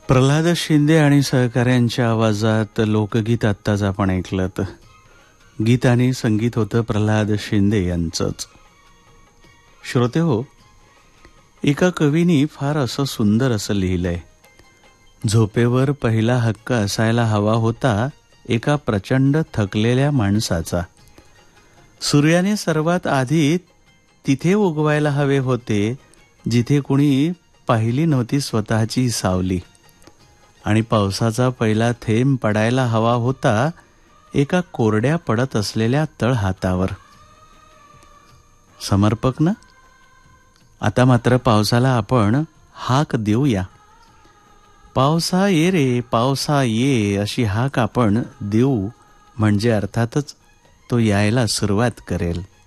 प्रल्हाद शिंदे आणि सहकाऱ्यांच्या आवाजात लोकगीत आत्ताच आपण ऐकलं. गीत आणि संगीत होतं प्रल्हाद शिंदे यांचंच. श्रोते हो, एका कवीनी फार असं सुंदर असं लिहिलंय. झोपेवर पहिला हक्क असायला हवा होता एका प्रचंड थकलेल्या माणसाचा. सूर्याने सर्वात आधी तिथे उगवायला हवे होते जिथे कुणी पाहिली नव्हती स्वतःची सावली. आणि पावसाचा पहिला थेंब पडायला हवा होता एका कोरड्या पडत असलेल्या तळहातावर. समर्पक ना? आता मात्र पावसाला आपण हाक देऊया. पावसा ये रे, पावसा ये, अशी हाक आपण देऊ, म्हणजे अर्थातच तो यायला सुरुवात करेल.